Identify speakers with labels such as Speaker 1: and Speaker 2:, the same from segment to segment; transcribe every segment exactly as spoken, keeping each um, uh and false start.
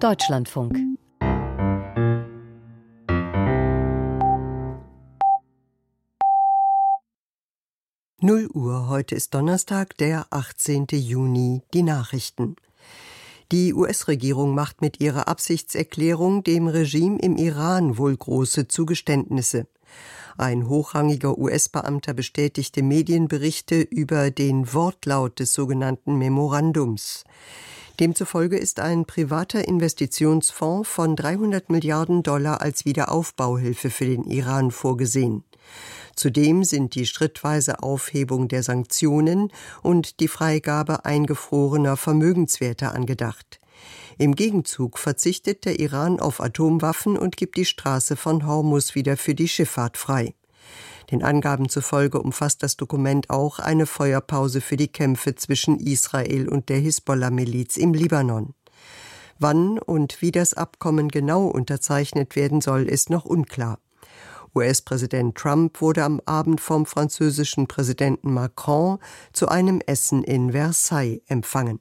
Speaker 1: Deutschlandfunk.
Speaker 2: null Uhr, heute ist Donnerstag, der achtzehnten Juni, die Nachrichten. Die U S-Regierung macht mit ihrer Absichtserklärung dem Regime im Iran wohl große Zugeständnisse. Ein hochrangiger U S-Beamter bestätigte Medienberichte über den Wortlaut des sogenannten Memorandums. Demzufolge ist ein privater Investitionsfonds von dreihundert Milliarden Dollar als Wiederaufbauhilfe für den Iran vorgesehen. Zudem sind die schrittweise Aufhebung der Sanktionen und die Freigabe eingefrorener Vermögenswerte angedacht. Im Gegenzug verzichtet der Iran auf Atomwaffen und gibt die Straße von Hormuz wieder für die Schifffahrt frei. Den Angaben zufolge umfasst das Dokument auch eine Feuerpause für die Kämpfe zwischen Israel und der Hisbollah-Miliz im Libanon. Wann und wie das Abkommen genau unterzeichnet werden soll, ist noch unklar. U S-Präsident Trump wurde am Abend vom französischen Präsidenten Macron zu einem Essen in Versailles empfangen.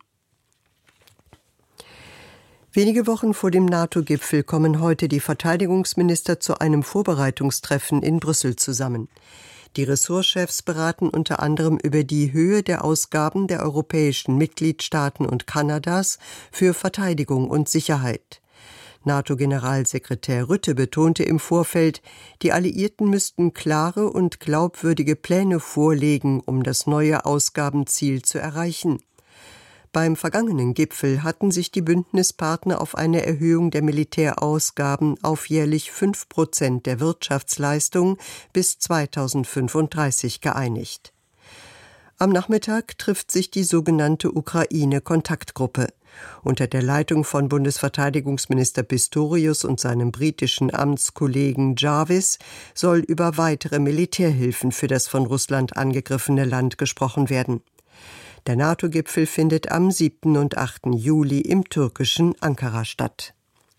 Speaker 2: Wenige Wochen vor dem NATO-Gipfel kommen heute die Verteidigungsminister zu einem Vorbereitungstreffen in Brüssel zusammen. Die Ressortchefs beraten unter anderem über die Höhe der Ausgaben der europäischen Mitgliedstaaten und Kanadas für Verteidigung und Sicherheit. NATO-Generalsekretär Rutte betonte im Vorfeld, die Alliierten müssten klare und glaubwürdige Pläne vorlegen, um das neue Ausgabenziel zu erreichen. Beim vergangenen Gipfel hatten sich die Bündnispartner auf eine Erhöhung der Militärausgaben auf jährlich fünf Prozent der Wirtschaftsleistung bis zweitausendfünfunddreißig geeinigt. Am Nachmittag trifft sich die sogenannte Ukraine-Kontaktgruppe. Unter der Leitung von Bundesverteidigungsminister Pistorius und seinem britischen Amtskollegen Jarvis soll über weitere Militärhilfen für das von Russland angegriffene Land gesprochen werden. Der NATO-Gipfel findet am siebten und achten Juli im türkischen Ankara statt.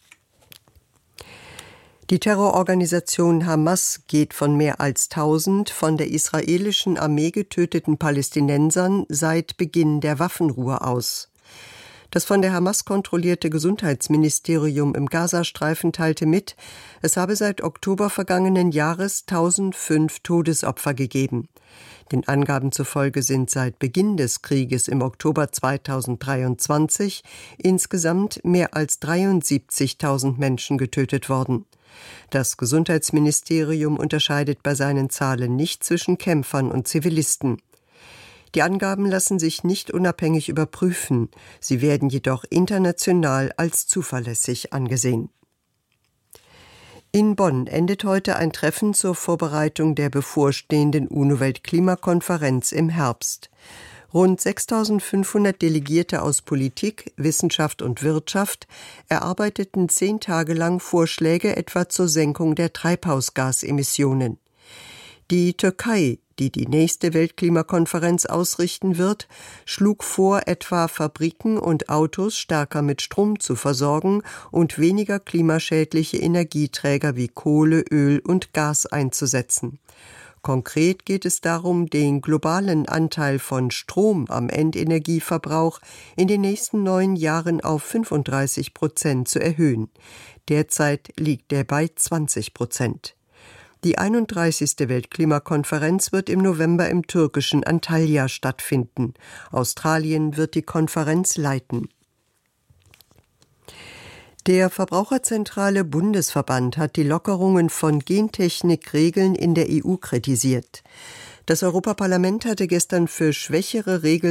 Speaker 2: Die Terrororganisation Hamas geht von mehr als tausend von der israelischen Armee getöteten Palästinensern seit Beginn der Waffenruhe aus. Das von der Hamas kontrollierte Gesundheitsministerium im Gazastreifen teilte mit, es habe seit Oktober vergangenen Jahres tausendfünf Todesopfer gegeben. Den Angaben zufolge sind seit Beginn des Krieges im Oktober zweitausenddreiundzwanzig insgesamt mehr als dreiundsiebzigtausend Menschen getötet worden. Das Gesundheitsministerium unterscheidet bei seinen Zahlen nicht zwischen Kämpfern und Zivilisten. Die Angaben lassen sich nicht unabhängig überprüfen, sie werden jedoch international als zuverlässig angesehen. In Bonn endet heute ein Treffen zur Vorbereitung der bevorstehenden UNO-Weltklimakonferenz im Herbst. Rund sechstausendfünfhundert Delegierte aus Politik, Wissenschaft und Wirtschaft erarbeiteten zehn Tage lang Vorschläge etwa zur Senkung der Treibhausgasemissionen. Die Türkei, die die nächste Weltklimakonferenz ausrichten wird, schlug vor, etwa Fabriken und Autos stärker mit Strom zu versorgen und weniger klimaschädliche Energieträger wie Kohle, Öl und Gas einzusetzen. Konkret geht es darum, den globalen Anteil von Strom am Endenergieverbrauch in den nächsten neun Jahren auf fünfunddreißig Prozent zu erhöhen. Derzeit liegt er bei zwanzig Prozent. Die einunddreißigste Weltklimakonferenz wird im November im türkischen Antalya stattfinden. Australien wird die Konferenz leiten. Der Verbraucherzentrale Bundesverband hat die Lockerungen von Gentechnikregeln in der E U kritisiert. Das Europaparlament hatte gestern für schwächere Regeln